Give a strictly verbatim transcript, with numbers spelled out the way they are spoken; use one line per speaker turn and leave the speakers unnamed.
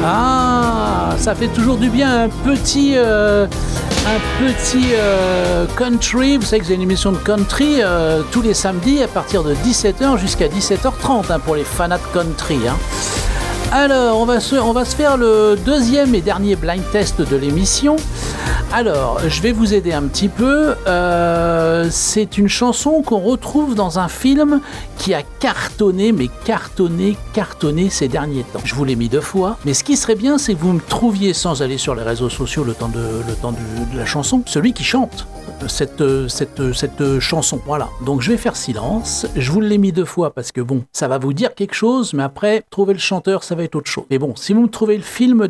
Ah, ça fait toujours du bien un petit, euh, un petit euh, country. Vous savez que j'ai une émission de country euh, tous les samedis à partir de dix-sept heures jusqu'à dix-sept heures trente hein, pour les fanats de country. Hein. Alors, on va, se, on va se faire le deuxième et dernier blind test de l'émission. Alors, je vais vous aider un petit peu. Euh, c'est une chanson qu'on retrouve dans un film qui a cartonné, mais cartonné, cartonné ces derniers temps. Je vous l'ai mis deux fois, mais ce qui serait bien, c'est que vous me trouviez, sans aller sur les réseaux sociaux le temps de, le temps du, de la chanson, celui qui chante cette, cette, cette chanson. Voilà. Donc, je vais faire silence. Je vous l'ai mis deux fois parce que, bon, ça va vous dire quelque chose, mais après, trouver le chanteur, ça va être autre chose. Mais bon, si vous me trouvez le film